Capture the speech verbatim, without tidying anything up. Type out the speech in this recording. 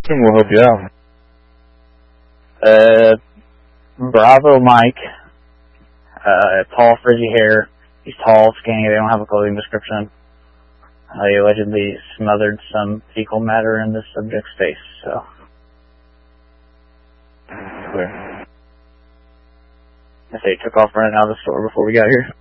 and we'll help you out. Uh, Bravo Mike. Uh, tall, frizzy hair. He's tall, skinny. They don't have a clothing description. Uh, he allegedly smothered some fecal matter in the subject's face, so. Clear. I say he took off running out of the store before we got here.